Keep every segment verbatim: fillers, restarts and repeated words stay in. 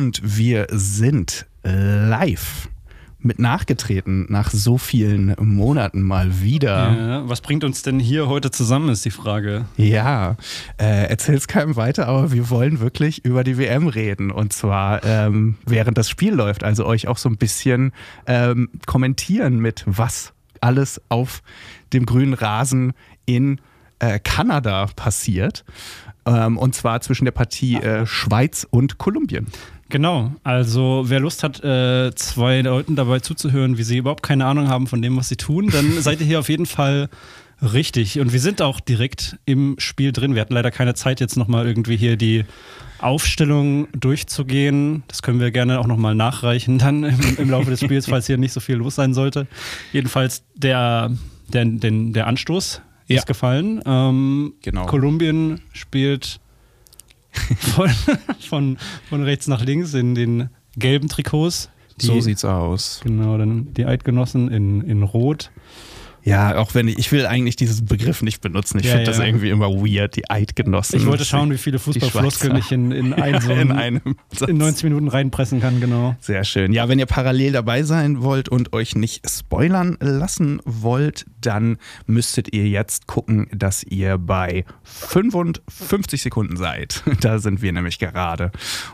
Und wir sind live mit nachgetreten nach so vielen Monaten mal wieder. Ja, was bringt uns denn hier heute zusammen, ist die Frage. Ja, äh, erzähl's keinem weiter, aber wir wollen wirklich über die W M reden. Und zwar ähm, während das Spiel läuft. Also euch auch so ein bisschen ähm, kommentieren mit, was alles auf dem grünen Rasen in äh, Kanada passiert. Ähm, und zwar zwischen der Partie äh, Schweiz und Kolumbien. Genau, also wer Lust hat, äh, zwei Leuten dabei zuzuhören, wie sie überhaupt keine Ahnung haben von dem, was sie tun, dann seid ihr hier auf jeden Fall richtig. Und wir sind auch direkt im Spiel drin. Wir hatten leider keine Zeit, jetzt nochmal irgendwie hier die Aufstellung durchzugehen. Das können wir gerne auch nochmal nachreichen dann im, im Laufe des Spiels, falls hier nicht so viel los sein sollte. Jedenfalls der, der, den, der Anstoß ja. ist gefallen. Ähm, genau. Kolumbien spielt von, von, von rechts nach links in den gelben Trikots. Die, so sieht's aus. Genau, dann die Eidgenossen in, in Rot. Ja, auch wenn ich, ich will eigentlich diesen Begriff nicht benutzen. Ich ja, finde ja. das irgendwie immer weird, die Eidgenossen. Ich wollte schauen, wie viele Fußballfloskeln ich in, in, ein, so in einem Satz. in neunzig Minuten reinpressen kann, genau. Sehr schön. Ja, wenn ihr parallel dabei sein wollt und euch nicht spoilern lassen wollt, dann müsstet ihr jetzt gucken, dass ihr bei fünfundfünfzig Sekunden seid. Da sind wir nämlich gerade.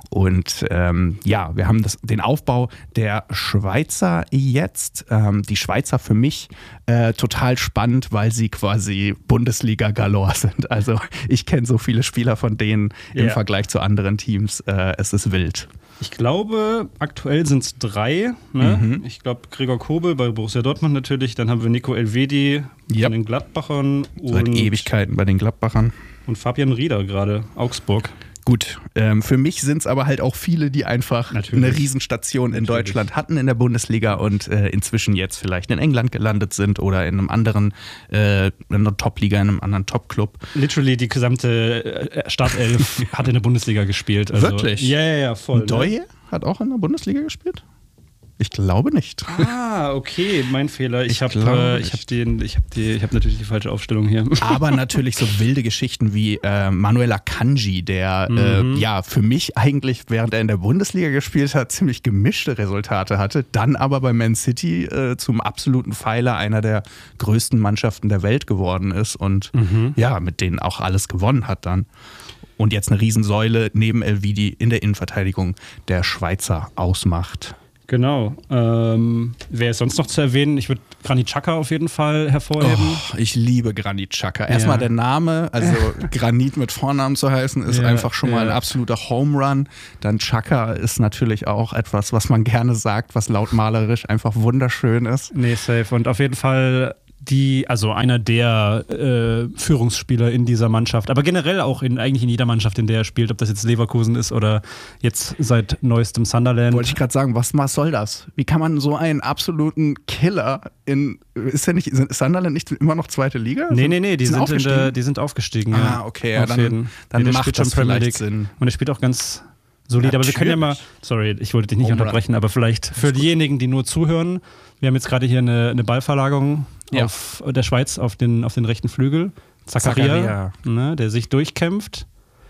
Und ähm, ja, wir haben das, den Aufbau der Schweizer jetzt. Ähm, die Schweizer für mich äh, total spannend, weil sie quasi Bundesliga-Galore sind. Also ich kenne so viele Spieler von denen im ja. Vergleich zu anderen Teams. Äh, es ist wild. Ich glaube, aktuell sind es drei. Ne? Mhm. Ich glaube, Gregor Kobel bei Borussia Dortmund natürlich. Dann haben wir Nico Elvedi yep. bei den Gladbachern. Seit und, Ewigkeiten bei den Gladbachern. Und Fabian Rieder gerade, Augsburg. Gut, ähm, für mich sind es aber halt auch viele, die einfach Natürlich. eine Riesenstation in Natürlich. Deutschland hatten in der Bundesliga und äh, inzwischen jetzt vielleicht in England gelandet sind oder in einem anderen, äh, in einer Top-Liga, in einem anderen Top-Club. Literally die gesamte äh, Startelf hat in der Bundesliga gespielt. Also, wirklich? Ja, ja, ja, voll. Ndoye ne? hat auch in der Bundesliga gespielt? Ich glaube nicht. Ah, okay, mein Fehler. Ich, Ich habe glaube äh, ich hab den, ich habe die, ich habe natürlich die falsche Aufstellung hier. Aber natürlich so wilde Geschichten wie äh, Manuel Akanji, der Mhm. äh, ja für mich eigentlich, während er in der Bundesliga gespielt hat, ziemlich gemischte Resultate hatte, dann aber bei Man City äh, zum absoluten Pfeiler einer der größten Mannschaften der Welt geworden ist und Mhm. ja, mit denen auch alles gewonnen hat dann. Und jetzt eine Riesensäule neben Elvedi in der Innenverteidigung der Schweizer ausmacht. Genau. Ähm, wer ist sonst noch zu erwähnen? Ich würde Granit Xhaka auf jeden Fall hervorheben. Oh, ich liebe Granit Xhaka. Erstmal Ja. der Name, also Granit mit Vornamen zu heißen, ist Ja, einfach schon mal ja. ein absoluter Home Run. Dann Xhaka ist natürlich auch etwas, was man gerne sagt, was lautmalerisch einfach wunderschön ist. Nee, safe. Und auf jeden Fall die, also einer der äh, Führungsspieler in dieser Mannschaft, aber generell auch in eigentlich in jeder Mannschaft, in der er spielt, ob das jetzt Leverkusen ist oder jetzt seit neuestem Sunderland. Wollte ich gerade sagen, was, was soll das? Wie kann man so einen absoluten Killer in, ist ja nicht, ist Sunderland nicht immer noch zweite Liga? Nee, nee, nee, die sind, sind in der, die sind aufgestiegen. Ah, okay, ja, Auf dann, jeden. dann Nee, der macht spielt schon das Premier vielleicht League. Sinn. Und er spielt auch ganz solide. Aber wir können ja mal, sorry, ich wollte dich nicht Home Run. unterbrechen, aber vielleicht für diejenigen, die nur zuhören, wir haben jetzt gerade hier eine, eine Ballverlagerung Ja. auf der Schweiz auf den, auf den rechten Flügel. Zakaria, Zakaria. ne, der sich durchkämpft.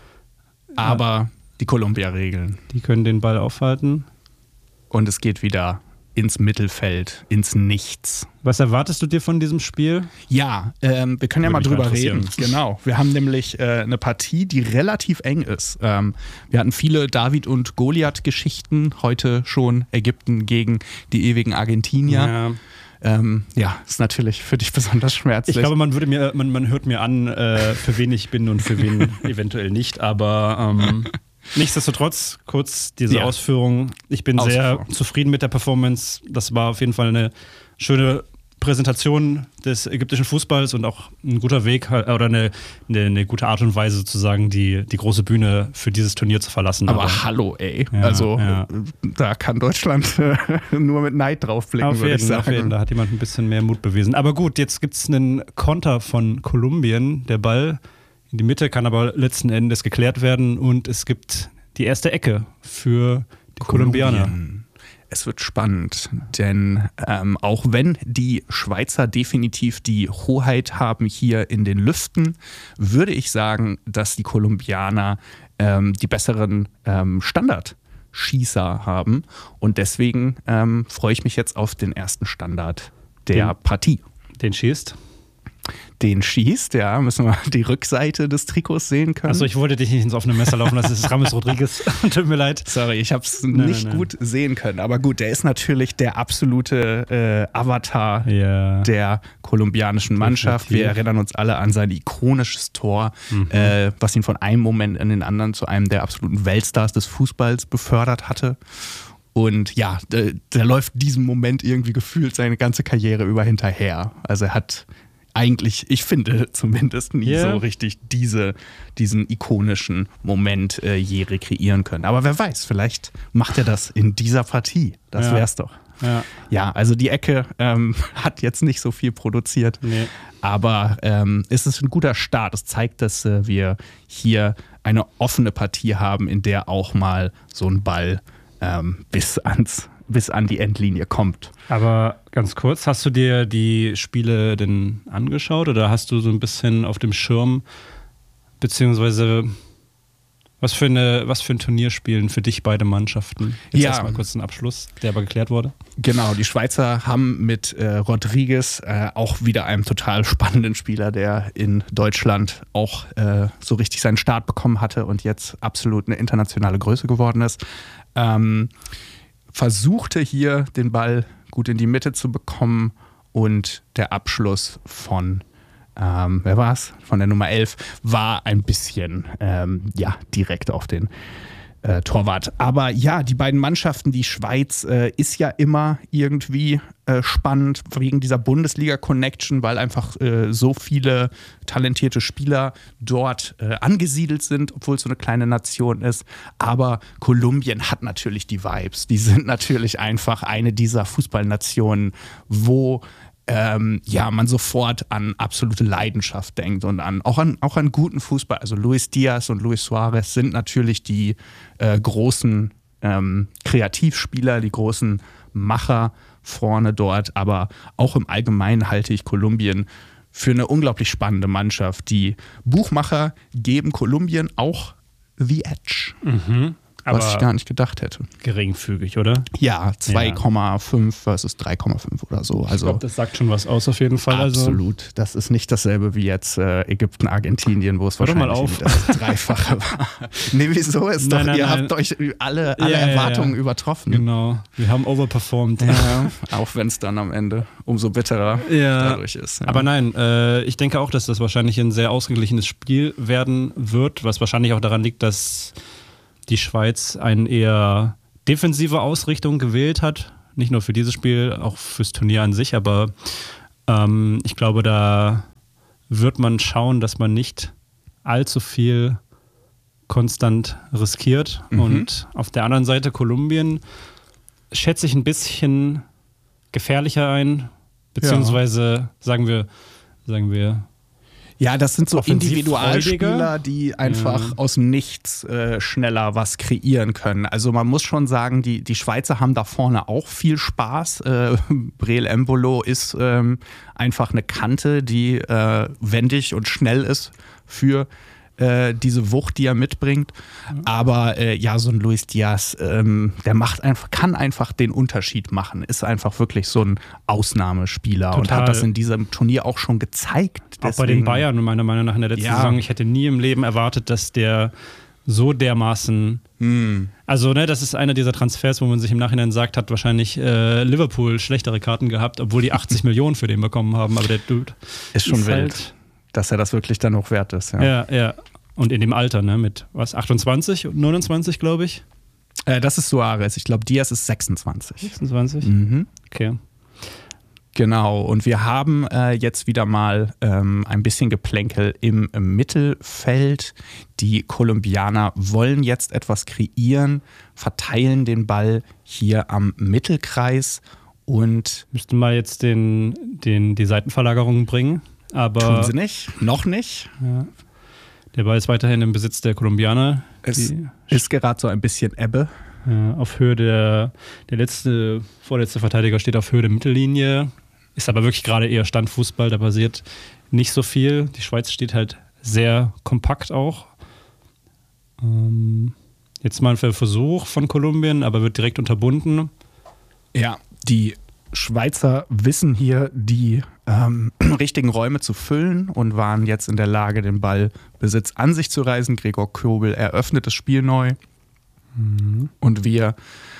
Aber die Columbia-Regeln. Die können den Ball aufhalten. Und es geht wieder ins Mittelfeld, ins Nichts. Was erwartest du dir von diesem Spiel? Ja, ähm, wir können ja Würde mal mich drüber mal reden. interessieren. Genau. Wir haben nämlich äh, eine Partie, die relativ eng ist. Ähm, wir hatten viele David- und Goliath-Geschichten. Heute schon Ägypten gegen die ewigen Argentinier. Ja. Ähm, ja, ist natürlich für dich besonders schmerzlich. Ich glaube, man würde mir, man, man hört mir an, äh, für wen ich bin und für wen eventuell nicht, aber ähm, nichtsdestotrotz, kurz diese Ja. Ausführung. Ich bin sehr Ausführung. zufrieden mit der Performance. Das war auf jeden Fall eine schöne Präsentation des ägyptischen Fußballs und auch ein guter Weg oder eine, eine, eine gute Art und Weise sozusagen, die, die große Bühne für dieses Turnier zu verlassen. aber, aber hallo, ey. Ja, also ja. da kann Deutschland äh, nur mit Neid draufblicken, Auf würde ich jeden, sagen. auf jeden, da hat jemand ein bisschen mehr Mut bewiesen. Aber gut, jetzt gibt es einen Konter von Kolumbien. Der Ball in die Mitte kann aber letzten Endes geklärt werden und es gibt die erste Ecke für die Kolumbianer. Kolumbien. Es wird spannend, denn ähm, auch wenn die Schweizer definitiv die Hoheit haben hier in den Lüften, würde ich sagen, dass die Kolumbianer ähm, die besseren ähm, Standard Schießer haben. Und deswegen ähm, freue ich mich jetzt auf den ersten Standard der Den- Partie. Den schießt. Den schießt, ja, müssen wir die Rückseite des Trikots sehen können. Achso, ich wollte dich nicht ins offene Messer laufen lassen. Das ist Rames Rodriguez. Tut mir leid. Sorry, ich habe es Nein, nicht nein, nein. gut sehen können. Aber gut, der ist natürlich der absolute äh, Avatar Ja. der kolumbianischen Mannschaft. Definitiv. Wir erinnern uns alle an sein ikonisches Tor, Mhm. äh, was ihn von einem Moment in den anderen zu einem der absoluten Weltstars des Fußballs befördert hatte. Und ja, der, der läuft diesem Moment irgendwie gefühlt seine ganze Karriere über hinterher. Also er hat eigentlich, ich finde zumindest, nie Ja. so richtig diese, diesen ikonischen Moment äh, je rekreieren können. Aber wer weiß, vielleicht macht er das in dieser Partie. Das Ja. wär's doch. Ja. Ja, also die Ecke ähm, hat jetzt nicht so viel produziert, Nee. aber ähm, es ist ein guter Start. Es zeigt, dass äh, wir hier eine offene Partie haben, in der auch mal so ein Ball ähm, bis, ans, bis an die Endlinie kommt. Aber ganz kurz, hast du dir die Spiele denn angeschaut oder hast du so ein bisschen auf dem Schirm, beziehungsweise was für, eine, was für ein Turnier spielen für dich beide Mannschaften? Jetzt Ja. erstmal kurz einen Abschluss, der aber geklärt wurde. Genau, die Schweizer haben mit äh, Rodriguez äh, auch wieder einem total spannenden Spieler, der in Deutschland auch äh, so richtig seinen Start bekommen hatte und jetzt absolut eine internationale Größe geworden ist, ähm, versuchte hier den Ball gut in die Mitte zu bekommen und der Abschluss von Ähm, wer war es? Von der Nummer elf war ein bisschen ähm, ja, direkt auf den äh, Torwart. Aber ja, die beiden Mannschaften, die Schweiz äh, ist ja immer irgendwie äh, spannend wegen dieser Bundesliga-Connection, weil einfach äh, so viele talentierte Spieler dort äh, angesiedelt sind, obwohl es so eine kleine Nation ist. Aber Kolumbien hat natürlich die Vibes. Die sind natürlich einfach eine dieser Fußballnationen, wo Ähm, ja, man sofort an absolute Leidenschaft denkt und an auch an auch an guten Fußball. Also Luis Diaz und Luis Suarez sind natürlich die äh, großen ähm, Kreativspieler, die großen Macher vorne dort, aber auch im Allgemeinen halte ich Kolumbien für eine unglaublich spannende Mannschaft. Die Buchmacher geben Kolumbien auch The Edge, Mhm. Aber was ich gar nicht gedacht hätte. geringfügig, oder? Ja, zwei Komma fünf versus drei Komma fünf oder so. Ich Also glaube, das sagt schon was aus auf jeden Fall. absolut. Das ist nicht dasselbe wie jetzt äh, Ägypten, Argentinien, wo es Hör doch mal wahrscheinlich auf. das Dreifache war. Nee, wieso ist Nein, doch, nein, ihr nein. habt euch alle, alle Ja, ja, Erwartungen ja. übertroffen. Genau. Wir haben overperformed. Ja, auch wenn es dann am Ende umso bitterer Ja. dadurch ist. Ja. Aber nein, äh, ich denke auch, dass das wahrscheinlich ein sehr ausgeglichenes Spiel werden wird, was wahrscheinlich auch daran liegt, dass die Schweiz eine eher defensive Ausrichtung gewählt hat. Nicht nur für dieses Spiel, auch fürs Turnier an sich, aber ähm, ich glaube, da wird man schauen, dass man nicht allzu viel konstant riskiert. Mhm. Und auf der anderen Seite Kolumbien schätze ich ein bisschen gefährlicher ein, beziehungsweise sagen wir, sagen wir, Ja, das sind so Offensivfreudiger. Individualspieler, die einfach Ja. aus dem Nichts äh, schneller was kreieren können. Also man muss schon sagen, die, die Schweizer haben da vorne auch viel Spaß. Äh, Breel Embolo ist ähm, einfach eine Kante, die äh, wendig und schnell ist für äh, diese Wucht, die er mitbringt. Aber äh, ja, so ein Luis Diaz, ähm, der macht einfach, kann einfach den Unterschied machen. Ist einfach wirklich so ein Ausnahmespieler und Total. hat das in diesem Turnier auch schon gezeigt. auch bei den Bayern meiner Meinung nach in der letzten Ja. Saison, ich hätte nie im Leben erwartet, dass der so dermaßen, Hm. also ne, das ist einer dieser Transfers, wo man sich im Nachhinein sagt, hat wahrscheinlich äh, Liverpool schlechtere Karten gehabt, obwohl die achtzig Millionen für den bekommen haben, aber der Dude Ist schon ist wild, halt- dass er das wirklich dann auch wert ist. Ja. ja, ja. Und in dem Alter, ne, mit was, achtundzwanzig und neunundzwanzig, glaube ich? Äh, das ist Suarez. Ich glaube, Diaz ist sechsundzwanzig. sechsundzwanzig? Mhm. Okay. Genau. Und wir haben äh, jetzt wieder mal ähm, ein bisschen Geplänkel im, im Mittelfeld. Die Kolumbianer wollen jetzt etwas kreieren, verteilen den Ball hier am Mittelkreis und Müssten mal jetzt den, den, die Seitenverlagerung bringen, aber tun sie nicht. Noch nicht. ja, der Ball ist weiterhin im Besitz der Kolumbianer. Es Die ist gerade so ein bisschen Ebbe. Ja, auf Höhe der, der letzte, vorletzte Verteidiger steht auf Höhe der Mittellinie, ist aber wirklich gerade eher Standfußball, da passiert nicht so viel. Die Schweiz steht halt sehr kompakt auch. Ähm, Jetzt mal ein Versuch von Kolumbien, aber wird direkt unterbunden. Ja, die Schweizer wissen hier die ähm, richtigen Räume zu füllen und waren jetzt in der Lage, den Ballbesitz an sich zu reißen. Gregor Kobel eröffnet das Spiel neu. Mhm. Und wir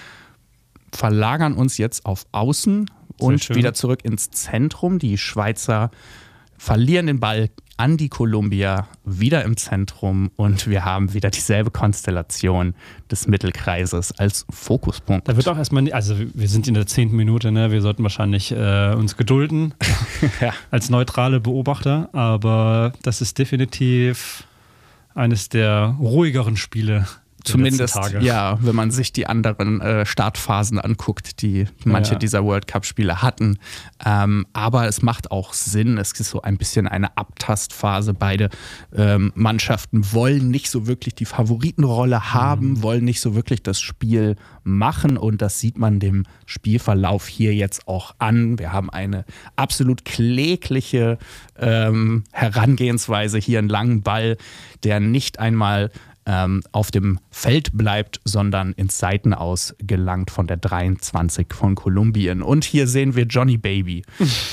verlagern uns jetzt auf Außen und wieder zurück ins Zentrum. Die Schweizer verlieren den Ball an die Kolumbier, wieder im Zentrum, und wir haben wieder dieselbe Konstellation des Mittelkreises als Fokuspunkt. Da wird auch erstmal, also wir sind in der zehnten Minute, ne? Wir sollten wahrscheinlich äh, uns gedulden ja. als neutrale Beobachter, aber das ist definitiv eines der ruhigeren Spiele. Zumindest, ja, wenn man sich die anderen äh, Startphasen anguckt, die manche ja. dieser World Cup-Spiele hatten. Ähm, aber es macht auch Sinn, es ist so ein bisschen eine Abtastphase. Beide ähm, Mannschaften wollen nicht so wirklich die Favoritenrolle haben, mhm. wollen nicht so wirklich das Spiel machen, und das sieht man dem Spielverlauf hier jetzt auch an. Wir haben eine absolut klägliche ähm, Herangehensweise, hier einen langen Ball, der nicht einmal Ähm, auf dem Feld bleibt, sondern ins Seitenaus gelangt von der dreiundzwanzig von Kolumbien. Und hier sehen wir Johnny Baby,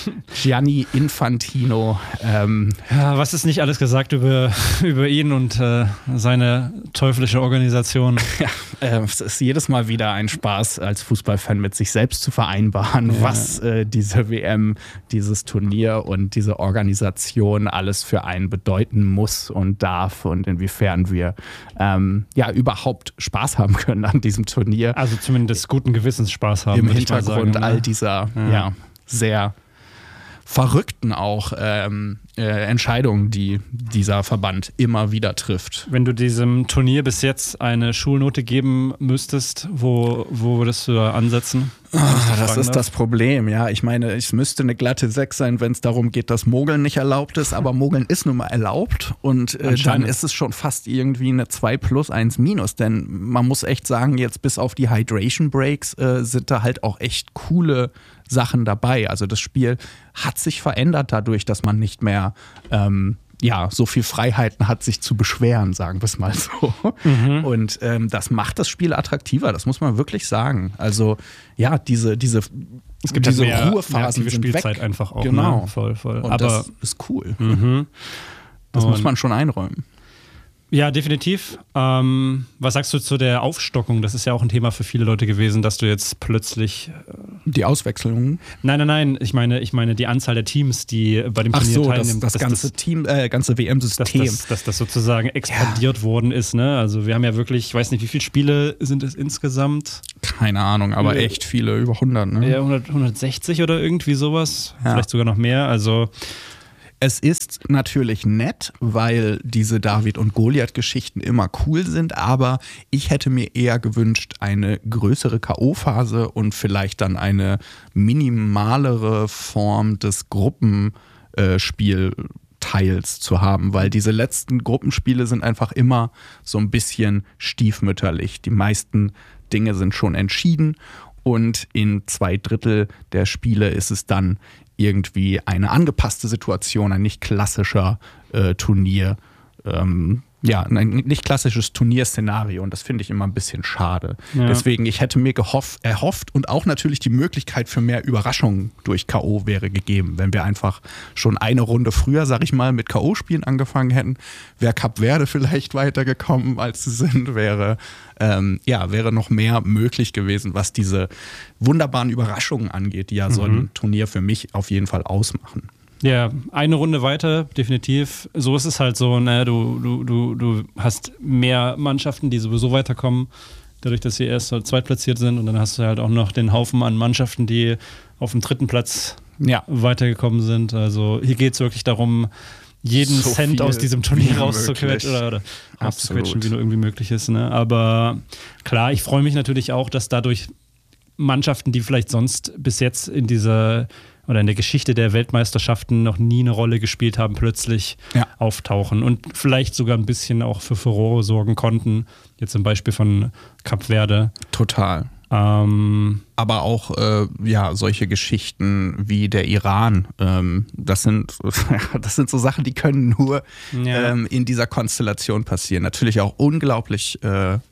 Gianni Infantino. Ähm, ja, was ist nicht alles gesagt über, über ihn und äh, seine teuflische Organisation? Ja, äh, es ist jedes Mal wieder ein Spaß, als Fußballfan mit sich selbst zu vereinbaren, ja. was äh, diese W M, dieses Turnier und diese Organisation alles für einen bedeuten muss und darf, und inwiefern wir Ähm, ja, überhaupt Spaß haben können an diesem Turnier. Also zumindest guten Gewissens Spaß haben. Im Hintergrund sagen, all dieser ja. Ja, sehr verrückten auch ähm, äh, Entscheidungen, die dieser Verband immer wieder trifft. Wenn du diesem Turnier bis jetzt eine Schulnote geben müsstest, wo, wo würdest du da ansetzen? Ah, das ist darf? das Problem, ja. Ich meine, es müsste eine glatte sechs sein, wenn es darum geht, dass Mogeln nicht erlaubt ist, aber Mogeln ist nun mal erlaubt, und äh, dann ist es schon fast irgendwie eine zwei plus eins minus, denn man muss echt sagen, jetzt bis auf die Hydration Breaks äh, sind da halt auch echt coole Sachen dabei. Also das Spiel hat sich verändert dadurch, dass man nicht mehr ähm, ja, so viel Freiheiten hat, sich zu beschweren, sagen wir es mal so. Mhm. Und ähm, das macht das Spiel attraktiver, das muss man wirklich sagen. Also ja, diese, diese, es gibt diese mehr, Ruhephasen mehr sind Spielzeit weg. einfach auch. Genau. Ne? Voll, voll. Und aber das ist cool. Mhm. Das Und muss man schon einräumen. Ja, definitiv. Ähm, was sagst du zu der Aufstockung? Das ist ja auch ein Thema für viele Leute gewesen, dass du jetzt plötzlich äh die Auswechslungen? Nein, nein, nein. Ich meine, ich meine die Anzahl der Teams, die bei dem Ach Turnier so, teilnehmen. das, das ganze das, Team, äh, ganze W M-System. Dass, dass, dass das sozusagen expandiert ja. worden ist. Ne? Also wir haben ja wirklich, ich weiß nicht, wie viele Spiele sind es insgesamt? Keine Ahnung, aber äh, echt viele, über hundert. Ne? Ja, hundert, hundertsechzig oder irgendwie sowas. Ja. Vielleicht sogar noch mehr. Also es ist natürlich nett, weil diese David- und Goliath-Geschichten immer cool sind, aber ich hätte mir eher gewünscht, eine größere K O-Phase und vielleicht dann eine minimalere Form des Gruppenspielteils zu haben, weil diese letzten Gruppenspiele sind einfach immer so ein bisschen stiefmütterlich. Die meisten Dinge sind schon entschieden, und in zwei Drittel der Spiele ist es dann irgendwie eine angepasste Situation, ein nicht klassischer äh, Turnier, ähm, ja, ein nicht klassisches Turnierszenario, und das finde ich immer ein bisschen schade. Ja. Deswegen, ich hätte mir gehoff, erhofft, und auch natürlich die Möglichkeit für mehr Überraschungen durch K O wäre gegeben, wenn wir einfach schon eine Runde früher, sag ich mal, mit K O-Spielen angefangen hätten, wäre Kap Verde vielleicht weitergekommen, als sie sind, wäre ähm, ja, wäre noch mehr möglich gewesen, was diese wunderbaren Überraschungen angeht, die ja mhm. so ein Turnier für mich auf jeden Fall ausmachen. Ja, eine Runde weiter, definitiv. So ist es halt so, ne? du, du, du, du hast mehr Mannschaften, die sowieso weiterkommen, dadurch, dass sie erst zweitplatziert sind, und dann hast du halt auch noch den Haufen an Mannschaften, die auf dem dritten Platz ja. weitergekommen sind. Also hier geht es wirklich darum, jeden so Cent aus diesem Turnier rauszuquetschen oder, oder rauszuquetschen, wie nur irgendwie möglich ist. Ne? Aber klar, ich freue mich natürlich auch, dass dadurch Mannschaften, die vielleicht sonst bis jetzt in dieser oder in der Geschichte der Weltmeisterschaften noch nie eine Rolle gespielt haben, plötzlich ja. auftauchen und vielleicht sogar ein bisschen auch für Furore sorgen konnten. Jetzt zum Beispiel von Kap Verde. Total. Ähm, Aber auch äh, ja, solche Geschichten wie der Iran, ähm, das sind, das sind so Sachen, die können nur ja. ähm, in dieser Konstellation passieren. Natürlich auch unglaublich äh,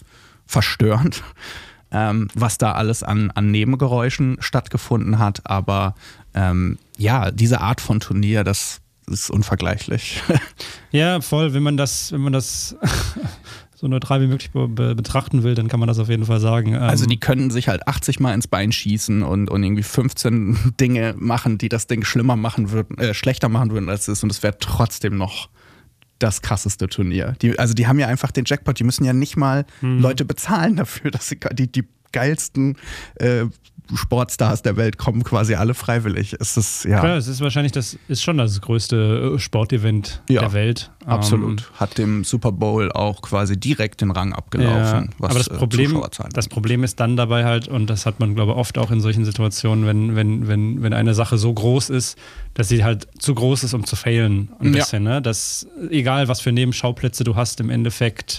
verstörend, ähm, was da alles an, an Nebengeräuschen stattgefunden hat. Aber ähm, ja, diese Art von Turnier, das ist unvergleichlich. Ja, voll. Wenn man das, wenn man das so neutral wie möglich be- be- betrachten will, dann kann man das auf jeden Fall sagen. Ähm, Also die können sich halt achtzig Mal ins Bein schießen und, und irgendwie fünfzehn Dinge machen, die das Ding schlimmer machen würden, äh, schlechter machen würden als es ist, und es wäre trotzdem noch das krasseste Turnier. Die, also die haben ja einfach den Jackpot, die müssen ja nicht mal hm. Leute bezahlen dafür, dass sie die, die geilsten äh, Sportstars der Welt kommen quasi alle freiwillig. Es ist, ja. Klar, es ist wahrscheinlich das, ist schon das größte Sportevent ja, der Welt. Absolut. Ähm, Hat dem Super Bowl auch quasi direkt den Rang abgelaufen, ja, was aber das Problem, Zuschauerzahlen das Problem ist dann dabei halt, und das hat man, glaube ich, oft auch in solchen Situationen, wenn, wenn, wenn, wenn eine Sache so groß ist, dass sie halt zu groß ist, um zu failen. Ein ja. bisschen, ne? Dass, egal was für Nebenschauplätze du hast, im Endeffekt,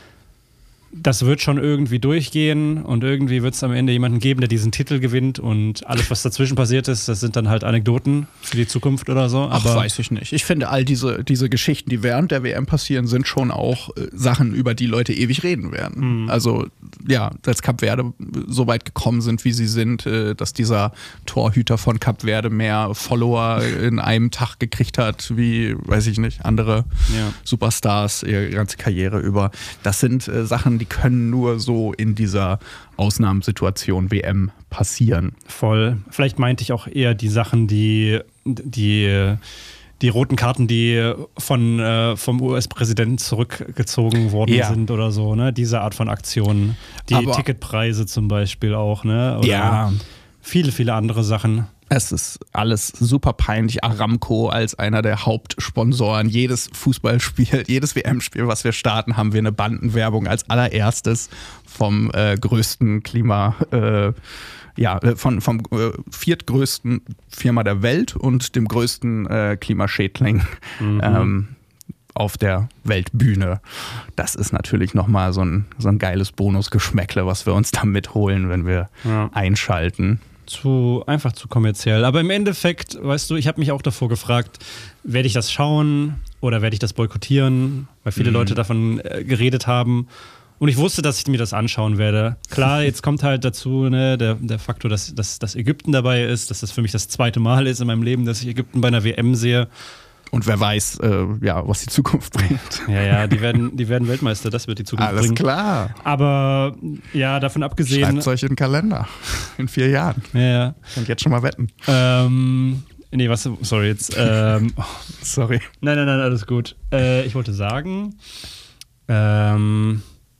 das wird schon irgendwie durchgehen und irgendwie wird es am Ende jemanden geben, der diesen Titel gewinnt, und alles, was dazwischen passiert ist, das sind dann halt Anekdoten für die Zukunft oder so. Aber Ach, weiß ich nicht. Ich finde, all diese, diese Geschichten, die während der W M passieren, sind schon auch äh, Sachen, über die Leute ewig reden werden. Mhm. Also ja, dass Kap Verde so weit gekommen sind, wie sie sind, äh, dass dieser Torhüter von Kap Verde mehr Follower in einem Tag gekriegt hat, wie, weiß ich nicht, andere ja. Superstars ihre ganze Karriere über. Das sind äh, Sachen, die können nur so in dieser Ausnahmesituation W M passieren. Voll. Vielleicht meinte ich auch eher die Sachen, die, die, die roten Karten, die von, äh, vom U S-Präsidenten zurückgezogen worden ja. sind oder so, ne? Diese Art von Aktionen. Die Aber Ticketpreise zum Beispiel auch, ne? Oder ja. viele, viele andere Sachen. Es ist alles super peinlich. Aramco als einer der Hauptsponsoren. Jedes Fußballspiel, jedes W M-Spiel, was wir starten, haben wir eine Bandenwerbung als allererstes vom äh, größten Klima, äh, ja, von, vom äh, viertgrößten Firma der Welt und dem größten äh, Klimaschädling mhm. ähm, auf der Weltbühne. Das ist natürlich nochmal so ein, so ein geiles Bonusgeschmäckle, was wir uns da mitholen, wenn wir ja. einschalten. Zu, einfach zu kommerziell. Aber im Endeffekt, weißt du, ich habe mich auch davor gefragt, werde ich das schauen oder werde ich das boykottieren, weil viele mhm. Leute davon äh, geredet haben. Und ich wusste, dass ich mir das anschauen werde. Klar, jetzt kommt halt dazu ne, der, der Faktor, dass, dass, dass Ägypten dabei ist, dass das für mich das zweite Mal ist in meinem Leben, dass ich Ägypten bei einer W M sehe. Und wer weiß, äh, ja, was die Zukunft bringt. Ja, ja, die werden, die werden Weltmeister, das wird die Zukunft Alles bringen. Alles klar. Aber ja, davon abgesehen... Schreibt es euch in den Kalender. In vier Jahren. Ja, ja. Könnt jetzt schon mal wetten. Ähm, nee, was, sorry, jetzt... Ähm, oh. Sorry. Nein, nein, nein, alles gut. Äh, ich wollte sagen, ähm,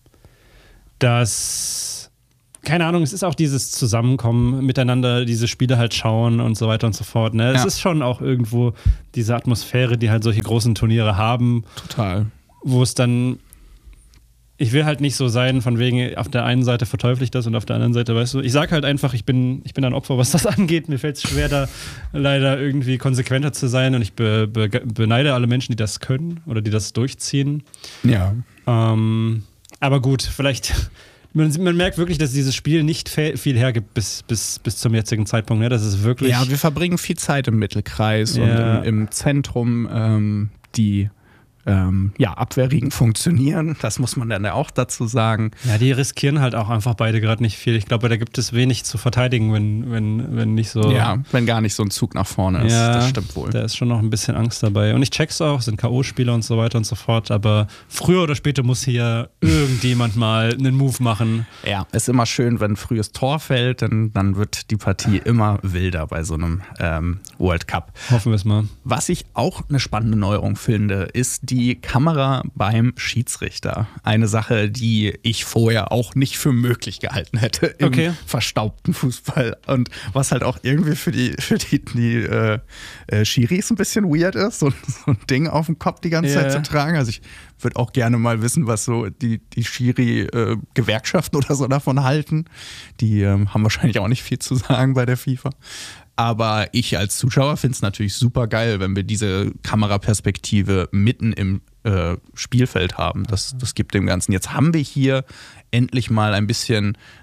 dass... Keine Ahnung, es ist auch dieses Zusammenkommen, miteinander diese Spiele halt schauen und so weiter und so fort. Ne? Ja. Es ist schon auch irgendwo diese Atmosphäre, die halt solche großen Turniere haben. Total. Wo es dann, ich will halt nicht so sein, von wegen, auf der einen Seite verteufel ich das und auf der anderen Seite, weißt du, ich sag halt einfach, ich bin, ich bin ein Opfer, was das angeht. Mir fällt es schwer, da leider irgendwie konsequenter zu sein, und ich be, be, beneide alle Menschen, die das können oder die das durchziehen. Ja. Ähm, aber gut, vielleicht... Man, man merkt wirklich, dass dieses Spiel nicht viel hergibt bis, bis, bis zum jetzigen Zeitpunkt. Ne? Das ist wirklich. Ja, wir verbringen viel Zeit im Mittelkreis ja. und im, im Zentrum. Ähm, die ähm, ja, Abwehrriegen funktionieren. Das muss man dann ja auch dazu sagen. Ja, die riskieren halt auch einfach beide gerade nicht viel. Ich glaube, da gibt es wenig zu verteidigen, wenn, wenn, wenn nicht so. Ja, wenn gar nicht so ein Zug nach vorne ist. Ja, das stimmt wohl. Da ist schon noch ein bisschen Angst dabei. Und ich check's auch, sind K O-Spieler und so weiter und so fort. Aber früher oder später muss hier irgendjemand mal einen Move machen. Ja, ist immer schön, wenn ein frühes Tor fällt, denn dann wird die Partie immer wilder bei so einem ähm, World Cup. Hoffen wir es mal. Was ich auch eine spannende Neuerung finde, ist die Kamera beim Schiedsrichter. Eine Sache, die ich vorher auch nicht für möglich gehalten hätte im okay. verstaubten Fußball. Und was halt auch irgendwie für die, für die, die äh, äh, Schiris ein bisschen weird ist, so, so ein Ding auf dem Kopf die ganze yeah. Zeit zu tragen. Also ich würde auch gerne mal wissen, was so die, die Schiri-Gewerkschaften äh, oder so davon halten. Die äh, haben wahrscheinlich auch nicht viel zu sagen bei der FIFA. Aber ich als Zuschauer finde es natürlich super geil, wenn wir diese Kameraperspektive mitten im äh, Spielfeld haben. Das, das gibt dem Ganzen. Jetzt haben wir hier endlich mal ein bisschen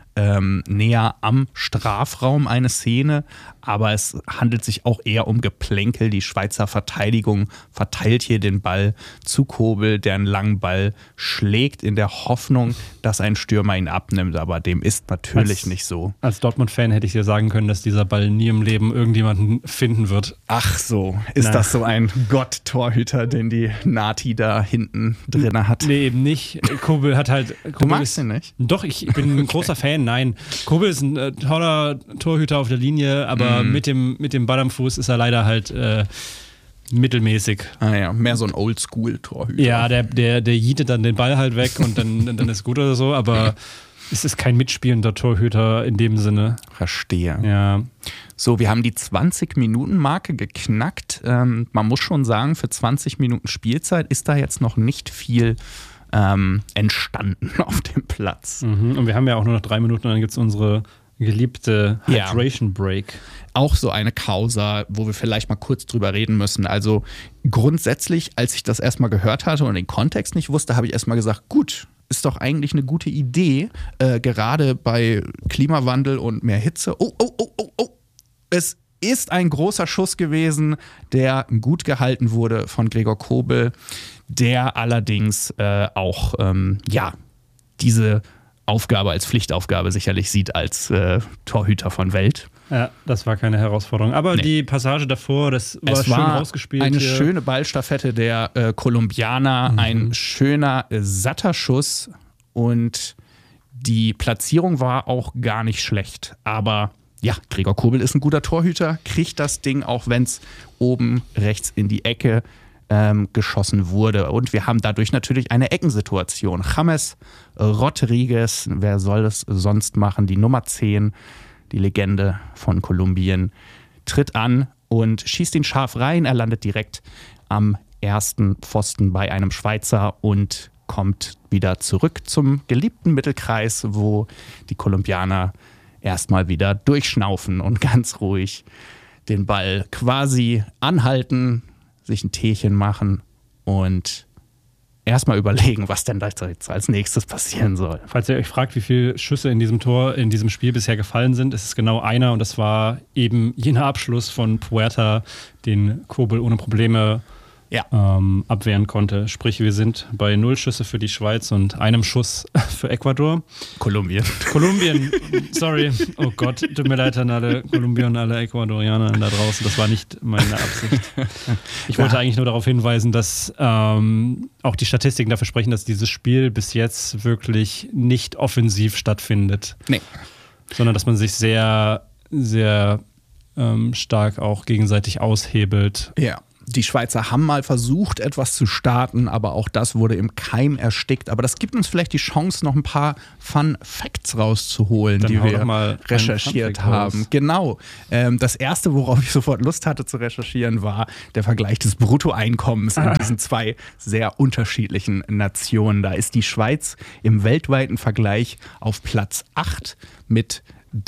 ähm, näher am Strafraum eine Szene, aber es handelt sich auch eher um Geplänkel. Die Schweizer Verteidigung verteilt hier den Ball zu Kobel, der einen langen Ball schlägt in der Hoffnung, dass ein Stürmer ihn abnimmt, aber dem ist natürlich als, nicht so. Als Dortmund-Fan hätte ich dir sagen können, dass dieser Ball nie im Leben irgendjemanden finden wird. Ach so, ist Nein. das so ein Gott-Torhüter, den die Nati da hinten drin hat? Nee, eben nicht. Kobel hat halt... Kobel du magst ist, ihn nicht? Doch, ich bin ein großer Fan, nein. Kobel ist ein äh, toller Torhüter auf der Linie, aber mm. mit, dem, mit dem Ball am Fuß ist er leider halt äh, mittelmäßig. Ah ja, mehr so ein Oldschool-Torhüter. Ja, der, der, der jietet dann den Ball halt weg und dann, dann ist gut oder so, aber es ist kein mitspielender Torhüter in dem Sinne. Verstehe. Ja. So, wir haben die zwanzig-Minuten-Marke geknackt. Ähm, man muss schon sagen, für zwanzig Minuten Spielzeit ist da jetzt noch nicht viel ähm, entstanden auf dem Platz. Mhm. Und wir haben ja auch nur noch drei Minuten und dann gibt es unsere geliebte Hydration Break. Auch so eine Causa, wo wir vielleicht mal kurz drüber reden müssen. Also grundsätzlich, als ich das erstmal gehört hatte und den Kontext nicht wusste, habe ich erstmal gesagt, gut, ist doch eigentlich eine gute Idee, äh, gerade bei Klimawandel und mehr Hitze. Oh, oh, oh, oh, oh. Es ist ein großer Schuss gewesen, der gut gehalten wurde von Gregor Kobel, der allerdings äh, auch, ähm, ja, diese Aufgabe als Pflichtaufgabe sicherlich sieht als äh, Torhüter von Welt. Ja, das war keine Herausforderung. Aber nee. Die Passage davor, das war es schön war rausgespielt. Eine hier. schöne Ballstaffette der äh, Kolumbianer, mhm. ein schöner, äh, satter Schuss und die Platzierung war auch gar nicht schlecht. Aber ja, Gregor Kobel ist ein guter Torhüter, kriegt das Ding, auch wenn es oben rechts in die Ecke ähm, geschossen wurde. Und wir haben dadurch natürlich eine Eckensituation. James Rodriguez, wer soll es sonst machen, die Nummer zehn, die Legende von Kolumbien, tritt an und schießt ihn scharf rein. Er landet direkt am ersten Pfosten bei einem Schweizer und kommt wieder zurück zum geliebten Mittelkreis, wo die Kolumbianer erstmal wieder durchschnaufen und ganz ruhig den Ball quasi anhalten, sich ein Teechen machen und erstmal überlegen, was denn da jetzt als nächstes passieren soll. Falls ihr euch fragt, wie viele Schüsse in diesem Tor, in diesem Spiel bisher gefallen sind, ist es genau einer und das war eben jener Abschluss von Puerta, den Kobel ohne Probleme ja. ähm, abwehren konnte. Sprich, wir sind bei null Schüsse für die Schweiz und einem Schuss für Ecuador. Kolumbien. Kolumbien, sorry. Oh Gott, tut mir leid an alle Kolumbier und alle Ecuadorianer da draußen. Das war nicht meine Absicht. Ich wollte ja. eigentlich nur darauf hinweisen, dass ähm, auch die Statistiken dafür sprechen, dass dieses Spiel bis jetzt wirklich nicht offensiv stattfindet. Nee. Sondern dass man sich sehr, sehr ähm, stark auch gegenseitig aushebelt. Ja. Die Schweizer haben mal versucht, etwas zu starten, aber auch das wurde im Keim erstickt. Aber das gibt uns vielleicht die Chance, noch ein paar Fun Facts rauszuholen, Dann die wir mal recherchiert haben. Genau. Ähm, das erste, worauf ich sofort Lust hatte zu recherchieren, war der Vergleich des Bruttoeinkommens in diesen zwei sehr unterschiedlichen Nationen. Da ist die Schweiz im weltweiten Vergleich auf Platz acht mit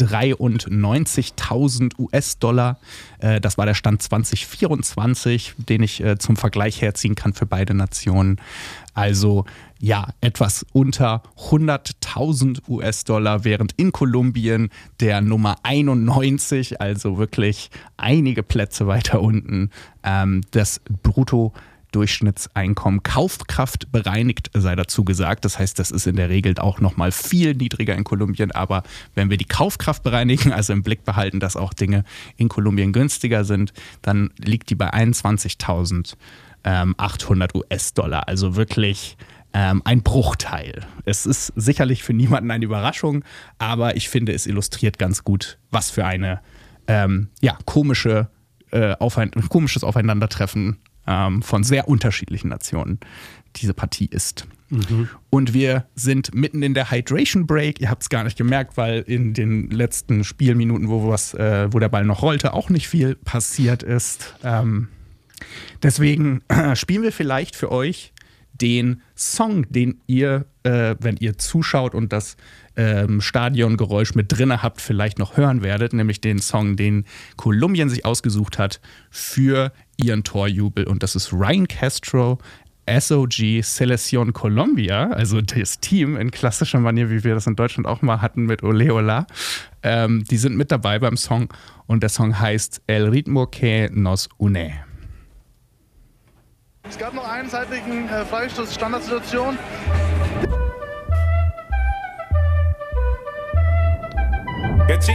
dreiundneunzigtausend U S-Dollar. Äh, das war der Stand zwanzig vierundzwanzig, den ich äh, zum Vergleich herziehen kann für beide Nationen. Also ja, etwas unter hunderttausend U S-Dollar, während in Kolumbien der Nummer einundneunzig, also wirklich einige Plätze weiter unten, ähm, das Brutto Durchschnittseinkommen Kaufkraft bereinigt sei dazu gesagt. Das heißt, das ist in der Regel auch noch mal viel niedriger in Kolumbien. Aber wenn wir die Kaufkraft bereinigen, also im Blick behalten, dass auch Dinge in Kolumbien günstiger sind, dann liegt die bei einundzwanzigtausendachthundert U S-Dollar. Also wirklich ähm, ein Bruchteil. Es ist sicherlich für niemanden eine Überraschung, aber ich finde, es illustriert ganz gut, was für eine ähm, ja, komische, äh, Aufein- komisches Aufeinandertreffen von sehr unterschiedlichen Nationen diese Partie ist. Mhm. Und wir sind mitten in der Hydration Break. Ihr habt es gar nicht gemerkt, weil in den letzten Spielminuten, wo, was, äh, wo der Ball noch rollte, auch nicht viel passiert ist. Ähm, deswegen äh, spielen wir vielleicht für euch den Song, den ihr, äh, wenn ihr zuschaut und das ähm, Stadiongeräusch mit drinne habt, vielleicht noch hören werdet, nämlich den Song, den Kolumbien sich ausgesucht hat für ihren Torjubel. Und das ist Ryan Castro, S O G Selección Colombia, also das Team in klassischer Manier, wie wir das in Deutschland auch mal hatten mit Ole Ola. Ähm, die sind mit dabei beim Song und der Song heißt El Ritmo que nos une. Es gab noch einen zeitlichen äh, Freistoß, Standardsituation. Jetzt